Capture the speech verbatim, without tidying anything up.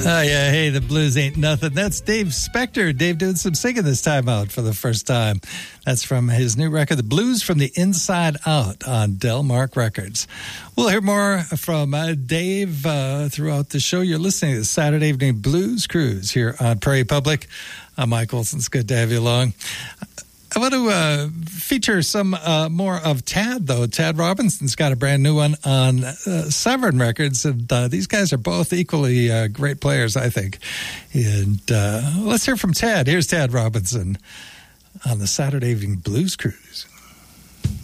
Oh, yeah. Hey, the blues ain't nothing. That's Dave Spector. Dave doing some singing this time out for the first time. That's from his new record, The Blues from the Inside Out, on Delmark Records. We'll hear more from uh, Dave uh, throughout the show. You're listening to the Saturday Evening Blues Cruise here on Prairie Public. I'm Mike Wilson. It's good to have you along. I want to uh, feature some uh, more of Tad, though. Tad Robinson's got a brand new one on uh, Severn Records, and uh, these guys are both equally uh, great players, I think. And uh, let's hear from Tad. Here's Tad Robinson on the Saturday Evening Blues Cruise.